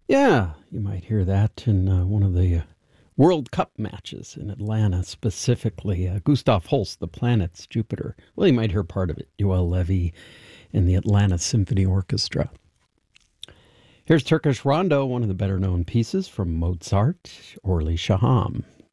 Yeah, you might hear that in one of the World Cup matches in Atlanta, specifically. Gustav Holst, The Planets, Jupiter. Well, you might hear part of it. Joel Levy and the Atlanta Symphony Orchestra. Here's Turkish Rondo, one of the better known pieces from Mozart, Orly Shaham.